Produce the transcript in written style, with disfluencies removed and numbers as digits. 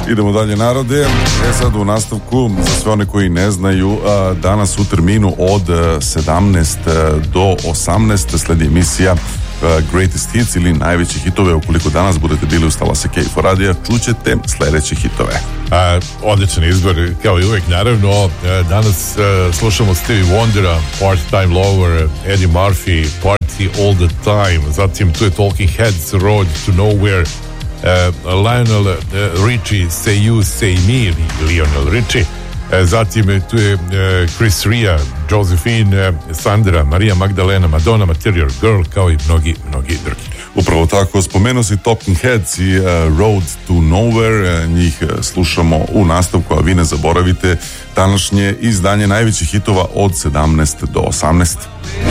Idemo dalje, narode. Sad u nastavku, za sve one koji ne znaju, danas u terminu od 17 do 18 sledi emisija Greatest Hits ili najveći hitove. Ukoliko danas budete bili uz talase K4 radija, čućete sledeće hitove. Odličan izbor, kao i uvek, naravno. Danas slušamo Stevie Wondera, Part-Time Lover, Eddie Murphy, Party All The Time, zatim tu je Talking Heads, Road To Nowhere, Lionel Richie, Say You, Say Me, Lionel Richie, zatim tu je Chris Ria, Josephine, Sandra, Maria Magdalena, Madonna, Material Girl, kao i mnogi drugi. Upravo tako, spomenuo si Talking Heads i Road to Nowhere, njih slušamo u nastavku, a vi ne zaboravite današnje izdanje najvećih hitova od 17 do 18.